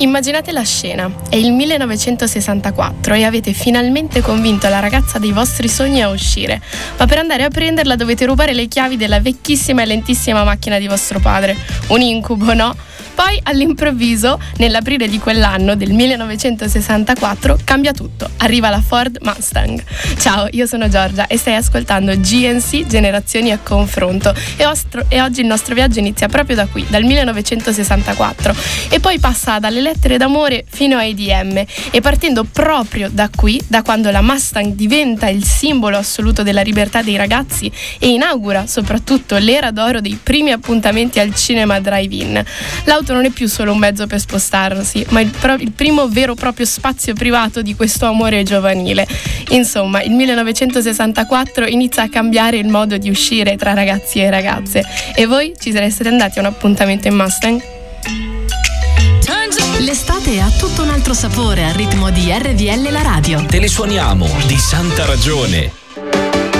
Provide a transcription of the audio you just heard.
Immaginate la scena, è il 1964 e avete finalmente convinto la ragazza dei vostri sogni a uscire, ma per andare a prenderla dovete rubare le chiavi della vecchissima e lentissima macchina di vostro padre. Un incubo, no? Poi all'improvviso, nell'aprile di quell'anno del 1964, cambia tutto. Arriva la Ford Mustang. Ciao, io sono Giorgia e stai ascoltando GNC Generazioni a Confronto e oggi il nostro viaggio inizia proprio da qui, dal 1964 e poi passa dalle lettere d'amore fino ai DM e partendo proprio da qui, da quando la Mustang diventa il simbolo assoluto della libertà dei ragazzi e inaugura soprattutto l'era d'oro dei primi appuntamenti al cinema drive-in. L'auto non è più solo un mezzo per spostarsi, ma il primo vero e proprio spazio privato di questo amore giovanile. Insomma, il 1964 inizia a cambiare il modo di uscire tra ragazzi e ragazze. E voi ci sareste andati a un appuntamento in Mustang? L'estate ha tutto un altro sapore al ritmo di RVL la radio. Te le suoniamo di santa ragione.